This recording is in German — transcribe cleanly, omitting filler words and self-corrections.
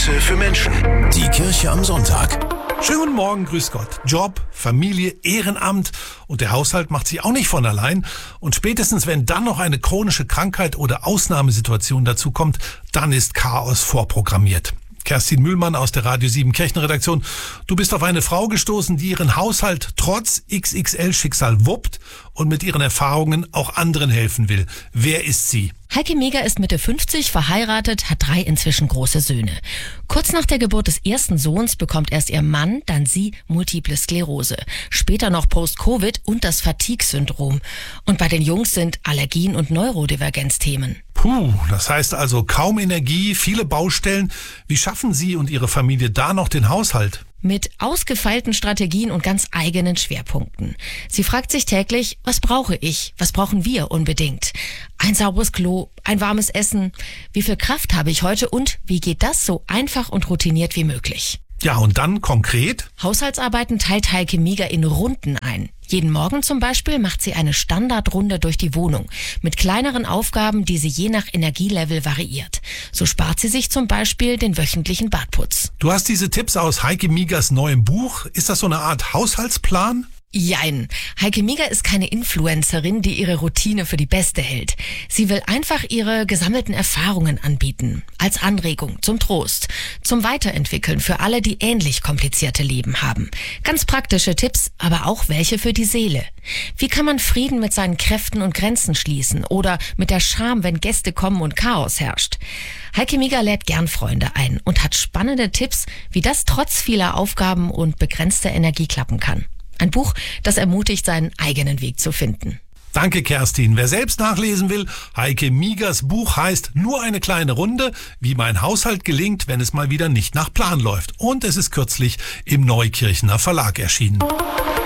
Impulse für Menschen. Die Kirche am Sonntag. Schönen guten Morgen, grüß Gott. Job, Familie, Ehrenamt und der Haushalt macht sich auch nicht von allein. Und spätestens, wenn dann noch eine chronische Krankheit oder Ausnahmesituation dazu kommt, dann ist Chaos vorprogrammiert. Kerstin Mühlmann aus der Radio 7 Kirchenredaktion. Du bist auf eine Frau gestoßen, die ihren Haushalt trotz XXL-Schicksal wuppt und mit ihren Erfahrungen auch anderen helfen will. Wer ist sie? Heike Meger ist Mitte 50, verheiratet, hat 3 inzwischen große Söhne. Kurz nach der Geburt des ersten Sohns bekommt erst ihr Mann, dann sie Multiple Sklerose. Später noch Post-Covid und das Fatigue-Syndrom. Und bei den Jungs sind Allergien und Neurodivergenz Themen. Das heißt also kaum Energie, viele Baustellen. Wie schaffen Sie und Ihre Familie da noch den Haushalt? Mit ausgefeilten Strategien und ganz eigenen Schwerpunkten. Sie fragt sich täglich, was brauche ich? Was brauchen wir unbedingt? Ein sauberes Klo, ein warmes Essen. Wie viel Kraft habe ich heute und wie geht das so einfach und routiniert wie möglich? Ja, und dann konkret? Haushaltsarbeiten teilt Heike Meger in Runden ein. Jeden Morgen zum Beispiel macht sie eine Standardrunde durch die Wohnung mit kleineren Aufgaben, die sie je nach Energielevel variiert. So spart sie sich zum Beispiel den wöchentlichen Badputz. Du hast diese Tipps aus Heike Megers neuem Buch. Ist das so eine Art Haushaltsplan? Jein. Heike Meger ist keine Influencerin, die ihre Routine für die beste hält. Sie will einfach ihre gesammelten Erfahrungen anbieten. Als Anregung, zum Trost, zum Weiterentwickeln für alle, die ähnlich komplizierte Leben haben. Ganz praktische Tipps, aber auch welche für die Seele. Wie kann man Frieden mit seinen Kräften und Grenzen schließen oder mit der Scham, wenn Gäste kommen und Chaos herrscht? Heike Meger lädt gern Freunde ein und hat spannende Tipps, wie das trotz vieler Aufgaben und begrenzter Energie klappen kann. Ein Buch, das ermutigt, seinen eigenen Weg zu finden. Danke, Kerstin. Wer selbst nachlesen will, Heike Megers Buch heißt Nur eine kleine Runde, wie mein Haushalt gelingt, wenn es mal wieder nicht nach Plan läuft. Und es ist kürzlich im Neukirchener Verlag erschienen.